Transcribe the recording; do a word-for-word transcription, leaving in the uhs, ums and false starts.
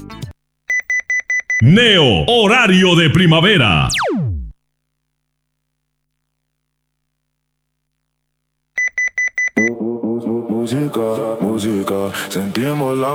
Neo, horario de primavera. Música, música, sentimos la